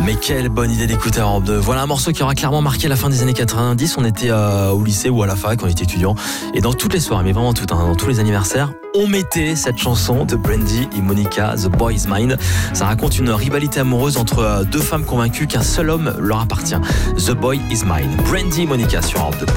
Mais quelle bonne idée d'écouter Europe 2. Voilà un morceau qui aura clairement marqué la fin des années 90. On était au lycée ou à la fac, on était étudiant. Et dans toutes les soirées, mais vraiment toutes, dans tous les anniversaires, on mettait cette chanson de Brandy et Monica, The Boy Is Mine. Ça raconte une rivalité amoureuse entre deux femmes convaincues qu'un seul homme leur appartient. The Boy Is Mine. Brandy et Monica sur Europe 2.